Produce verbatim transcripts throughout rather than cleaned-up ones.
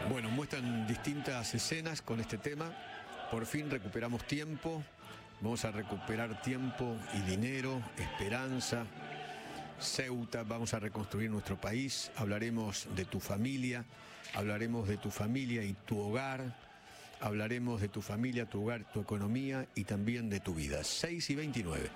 Bueno, muestran distintas escenas con este tema. Por fin recuperamos tiempo. Vamos a recuperar tiempo y dinero, esperanza. Ceuta, vamos a reconstruir nuestro país. Hablaremos de tu familia. Hablaremos de tu familia y tu hogar. Hablaremos de tu familia, tu hogar, tu economía y también de tu vida. seis y veintinueve.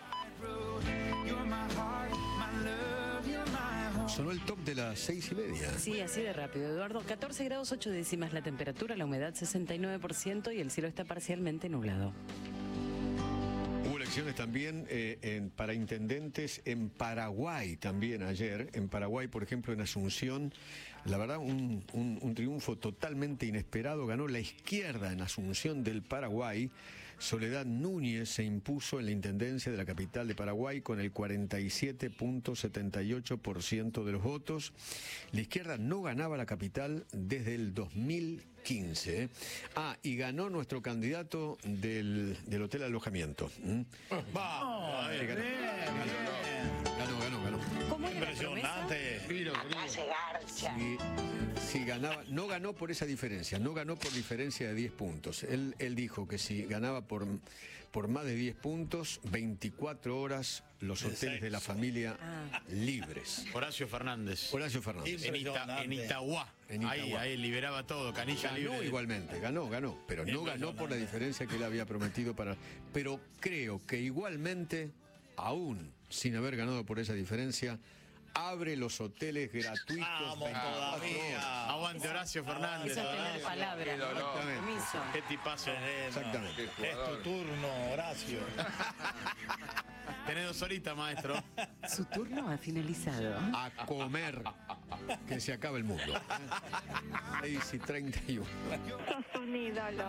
Sonó el top de las seis y media. Sí, así de rápido, Eduardo. catorce grados ocho décimas la temperatura, la humedad sesenta y nueve por ciento y el cielo está parcialmente nublado. Hubo elecciones también eh, en, para intendentes en Paraguay también ayer. En Paraguay, por ejemplo, en Asunción, la verdad, un, un, un triunfo totalmente inesperado. Ganó la izquierda en Asunción del Paraguay. Soledad Núñez se impuso en la intendencia de la capital de Paraguay con el cuarenta y siete punto setenta y ocho por ciento de los votos. La izquierda no ganaba la capital desde el dos mil quince. ¿eh? Ah, y ganó nuestro candidato del, del Hotel Alojamiento. ¿Mm? Va, Oh, ganó, ganó, ganó, ganó. ¿Cómo era la impresionante. promesa? Sí, sí, ganaba, no ganó por esa diferencia, no ganó por diferencia de diez puntos. Él, él dijo que si ganaba por, por más de diez puntos, veinticuatro horas los hoteles de la familia Ah. libres. Horacio Fernández. Horacio Fernández. En, Ita- en Itagua. En Itagua. Ahí, ahí liberaba todo, canilla Ganó libre. igualmente, ganó, ganó, pero no ganó por la diferencia que él había prometido para... Pero creo que igualmente, aún sin haber ganado por esa diferencia, abre los hoteles gratuitos. Vamos veinticuatro todavía. horas. Aguante Horacio Fernández. Eso es tener palabra, ¿no? Exactamente. Permiso. Qué tipazo. Exactamente. Es tu turno, Horacio. Tenés dos horitas, maestro. Su turno ha finalizado. A comer, que se acaba el mundo. seis y treinta y uno. Sos un ídolo.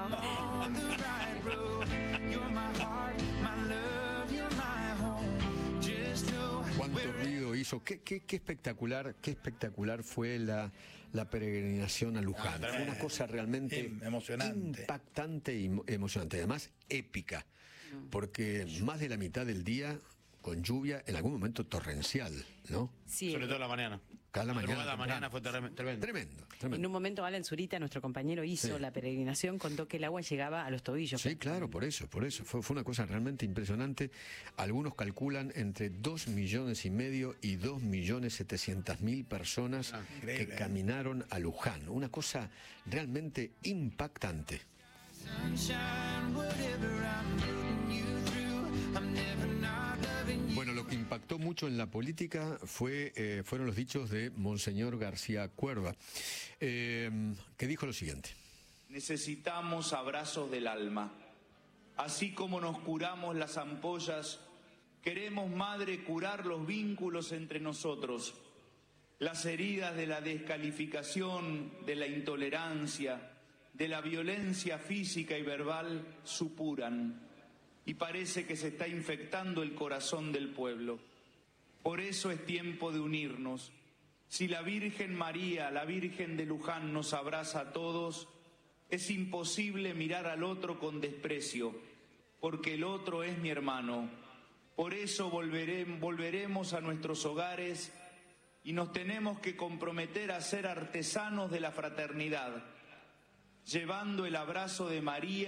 Cuánto ruido hizo, qué, qué, qué espectacular, qué espectacular fue la, la peregrinación a Luján. Ah, fue una cosa realmente em- emocionante. impactante y mo- emocionante, además épica, porque más de la mitad del día con lluvia, en algún momento torrencial, ¿no? Sí, Sobre todo en la mañana. Cada mañana. La mañana fue tremendo. Tremendo, en tremendo. un momento Alan Zurita, nuestro compañero, hizo Sí. la peregrinación, contó que el agua llegaba a los tobillos. Sí, claro, por eso, por eso. Fue, fue una cosa realmente impresionante. Algunos calculan entre dos millones y medio y dos millones setecientas mil personas Ah, que increíble, ¿eh? caminaron a Luján. Una cosa realmente impactante. Bueno, lo que impactó mucho en la política fue, eh, fueron los dichos de Monseñor García Cuerva, eh, que dijo lo siguiente. Necesitamos abrazos del alma. Así como nos curamos las ampollas, queremos, Madre, curar los vínculos entre nosotros. Las heridas de la descalificación, de la intolerancia, de la violencia física y verbal supuran. Y parece que se está infectando el corazón del pueblo. Por eso es tiempo de unirnos. Si la Virgen María, la Virgen de Luján, nos abraza a todos, es imposible mirar al otro con desprecio, porque el otro es mi hermano. Por eso volveré, volveremos a nuestros hogares y nos tenemos que comprometer a ser artesanos de la fraternidad, llevando el abrazo de María